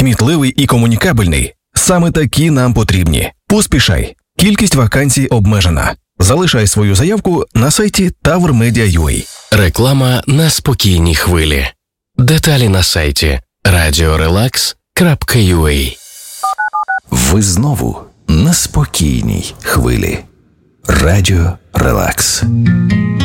Кмітливий і комунікабельний. Саме такі нам потрібні. Поспішай. Кількість вакансій обмежена. Залишай свою заявку на сайті TowerMedia.ua. Реклама на спокійній хвилі. Деталі на сайті radiorelax.ua. Ви знову на спокійній хвилі. Радіо Релакс.